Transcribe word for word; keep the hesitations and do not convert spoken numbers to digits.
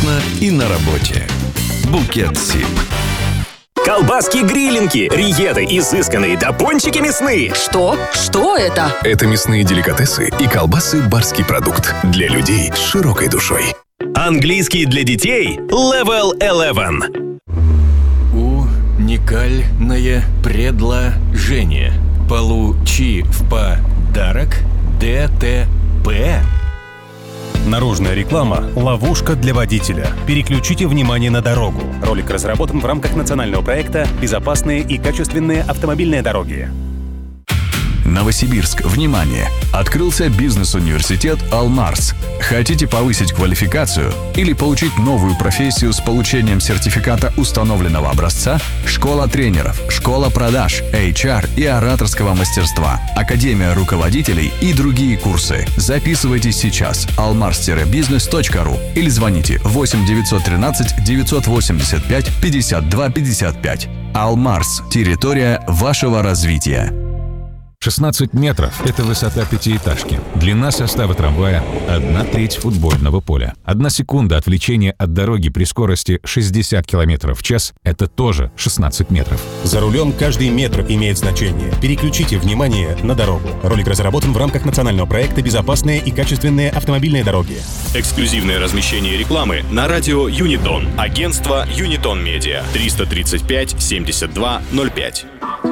комфортно и на работе. Букет Сип. Колбаски-грилинки, риеты изысканные да пончики мясные. Что? Что это? Это мясные деликатесы и колбасы «Барский продукт» для людей с широкой душой. Английский для детей Level eleven. Уникальное предложение. Получи в подарок ДТП. Наружная реклама – ловушка для водителя. Переключите внимание на дорогу. Ролик разработан в рамках национального проекта «Безопасные и качественные автомобильные дороги». Новосибирск, внимание! Открылся бизнес-университет «Алмарс». Хотите повысить квалификацию или получить новую профессию с получением сертификата установленного образца? Школа тренеров, школа продаж, эйч ар и ораторского мастерства, академия руководителей и другие курсы. Записывайтесь сейчас. алмарс бизнес точка ру или звоните восемь девятьсот тринадцать девятьсот восемьдесят пять пятьдесят два пятьдесят пять. «Алмарс» – территория вашего развития. шестнадцать метров – это высота пятиэтажки. Длина состава трамвая – одна треть футбольного поля. Одна секунда отвлечения от дороги при скорости шестьдесят километров в час – это тоже шестнадцать метров. За рулем каждый метр имеет значение. Переключите внимание на дорогу. Ролик разработан в рамках национального проекта «Безопасные и качественные автомобильные дороги». Эксклюзивное размещение рекламы на радио Юнитон. Агентство Юнитон Медиа. триста тридцать пять семьдесят два ноль пять.